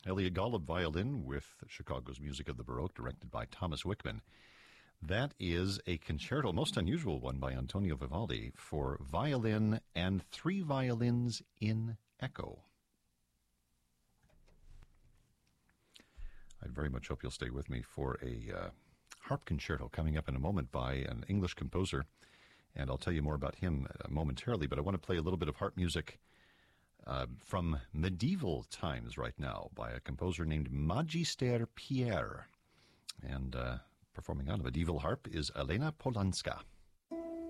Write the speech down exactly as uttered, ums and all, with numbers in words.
Elliot Golub violin with Chicago's Music of the Baroque, directed by Thomas Wickman. That is a concerto, most unusual one by Antonio Vivaldi, for violin and three violins in echo. I very much hope you'll stay with me for a uh, harp concerto coming up in a moment by an English composer, and I'll tell you more about him uh, momentarily, but I want to play a little bit of harp music Uh, from medieval times right now by a composer named Magister Pierre. And uh, performing on a medieval harp is Elena Polanska.